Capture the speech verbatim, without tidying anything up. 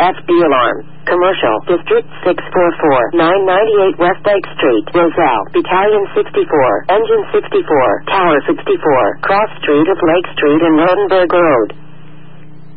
F B Alarm. Commercial District six four four, nine ninety-eight West Lake Street, Roselle, Battalion sixty-four, Engine sixty-four, Tower sixty-four, Cross Street of Lake Street and Rodenberg Road.